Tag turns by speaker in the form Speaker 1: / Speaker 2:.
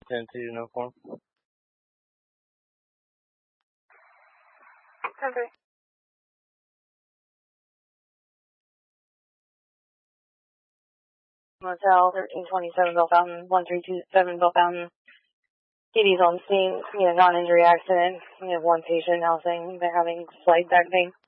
Speaker 1: 10-2 uniform.
Speaker 2: Okay. Motel 1327 Bell Fountain, 1327 Bell Fountain. CD's on scene. We had a non-injury accident. We have one patient now saying they're having slight back pain.